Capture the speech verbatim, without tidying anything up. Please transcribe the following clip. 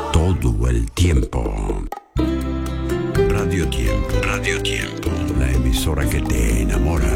todo el tiempo. Radio Tiempo, Radio Tiempo, la emisora que te enamora.